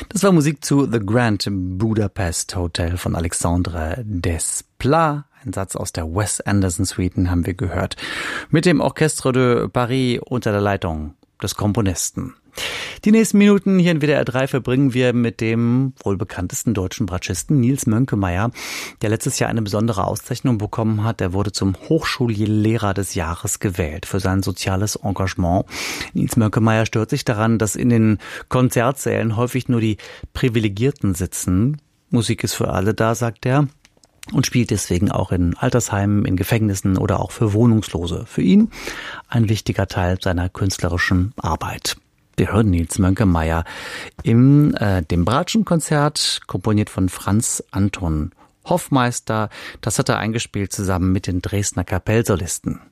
Das war Musik zu The Grand Budapest Hotel von Alexandre Desplat. Ein Satz aus der Wes Anderson Suite haben wir gehört. Mit dem Orchestre de Paris unter der Leitung des Komponisten. Die nächsten Minuten hier in WDR 3 verbringen wir mit dem wohl bekanntesten deutschen Bratschisten Nils Mönkemeyer, der letztes Jahr eine besondere Auszeichnung bekommen hat. Er wurde zum Hochschullehrer des Jahres gewählt für sein soziales Engagement. Nils Mönkemeyer stört sich daran, dass in den Konzertsälen häufig nur die Privilegierten sitzen. Musik ist für alle da, sagt er. Und spielt deswegen auch in Altersheimen, in Gefängnissen oder auch für Wohnungslose. Für ihn ein wichtiger Teil seiner künstlerischen Arbeit. Wir hören Nils Mönkemeyer im dem Bratschenkonzert, komponiert von Franz Anton Hoffmeister. Das hat er eingespielt zusammen mit den Dresdner Kapellsolisten.